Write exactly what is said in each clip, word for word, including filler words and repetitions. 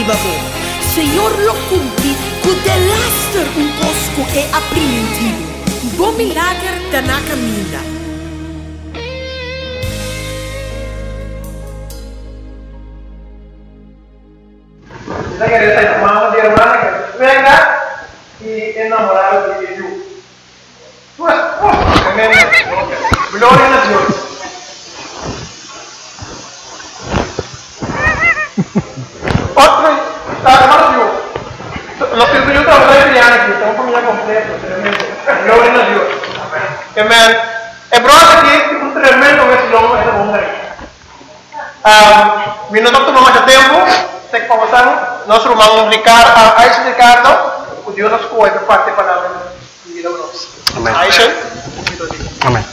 babo. Senhor lo cumpri, cu de laster un cosco e aprimentivo. Bom milagre da na caminha. Kita queria sair com uma de irmã que venga e enamorado de Jesus. Pues, pues, amén. Gloria a Dios. Otro, hermano Dios. Los que yo trabajo en Triana aquí, estamos familia completa, tremendo. Gloria a Dios. Amén. El brother aquí, un tremendo vecino de hombre. Vino doctor mamá de tempo. Se conversamos, nosso irmão Ricardo, a Aisha Ricardo, o Deus nos foi para parte da palavra de vida nossa. Amém. Aisha, Amém.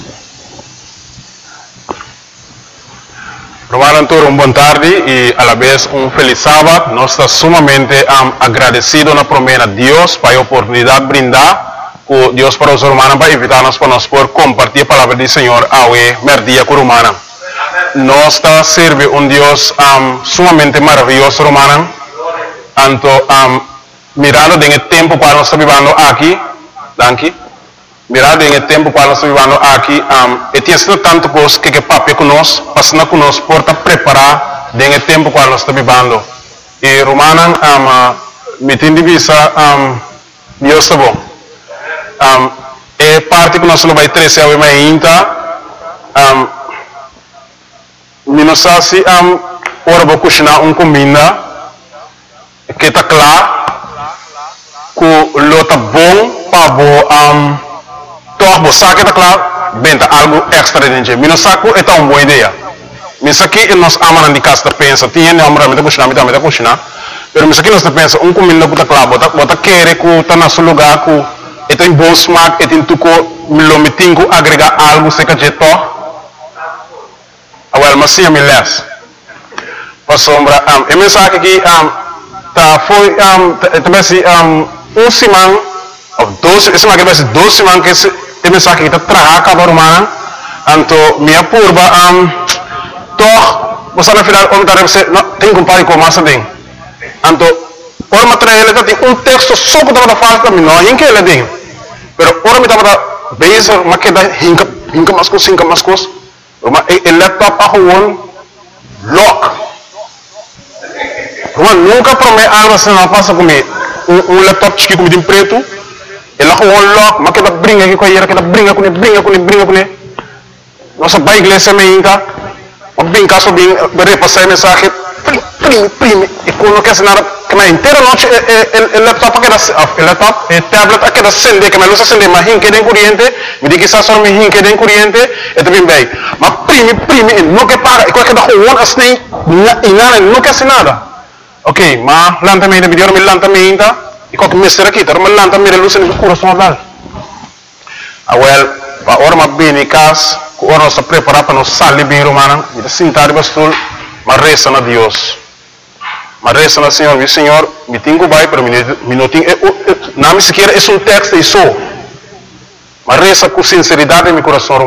Romano Antônio, uma boa tarde e, a la vez, um feliz sábado. Nós estamos sumamente um, agradecidos na promessa de Deus para a oportunidade de brindar com Deus para os romanos para invitar-nos para nós poder compartilhar a palavra do Senhor ao merdia com o romano. Nós está serve um Deus um, sumamente maravilhoso, romano. Anto, um, mirando em tempo para nós estar vivendo aqui, danke. Mirando em tempo para nós estar vivendo aqui, um, e tem sido tanto coisa que que papi conosco, passando conosco, por estar preparar em tempo para nós estar vivendo. E romano, um, me tem de vista, um, Deus está bom. Um, e parte que nós não vai trazer ao ainda, um, Nino sasi am ora bo kushna un comida que está claro que lo tá bom para bo am toch bo saque tá claro benta algo extra dentro. Nino saco é uma boa ideia. Mas aqui nós amamos de casa pensa tinha não amamos de kushna mita mita kushna. Pero mas aqui nós pensa um comida que tá claro bota bota querer que está na seu lugar que é tem bom smaak é tem tuco lo mitingo agregar algo se que jeto. Awal masih yang milas. Pasombra am um, mensagem aqui um, tá foi um, também se um, um simang of dois, esse mais que vai ser dois simang que esse mensagem que tá traga cada romana. Anto minha purba um, toh você na final om tarem se tem compare com massa tem. Anto ora material ele tem um texto só que tá falta mim não em que ele tem. Pero ora me tá base mas que dá hinka hinka mas com hinka mas com el laptop a gewoon lock. Gewoon nunca promete algo se não passa comigo. Um laptop chique com preto, ele a gewoon lock, mas que dá brinca que coisa que dá brinca com ele, brinca com ele, brinca com ele. Nossa pai igreja me inca, o brinca só bem repassar mensagem, prime, prime, e quando não quer nada, que na inteira noite el laptop que dá, el laptop, el tablet que dá acende, que me luz acende, mas hinque de corriente, me diz que está só me hinque de corriente, é também bem. Mas prime, prime, não quer parar, e qualquer da gewoon assim, e nada, não quer nada. Ok, mas lentamente, me deu me lentamente, e qualquer mestre aqui, tá, mas lentamente luz no coração dela. Awel, para hora mas bem em casa, hora nós está preparado para nós sair bem romana, e sentar de bastul, mas resta na Deus. Mas resta na Senhor, meu Senhor, me tenho vai para mim, não tenho, não me sequer é um texto e só. Mas resta com sinceridade em meu coração.